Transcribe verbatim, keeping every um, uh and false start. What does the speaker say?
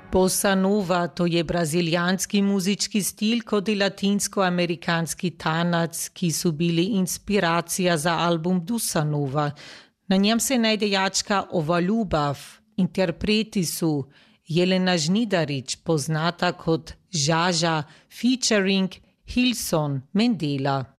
Bossa nova to je brazilijanski muzički stil kot i latinsko-amerikanski tanac, ki su bili inspiracija za album Bossa nova. Na njem se najde jačka Ova ljubav. Interpreti su Jelena Žnidarić, poznata kot Žaža, featuring Hilson Mendela.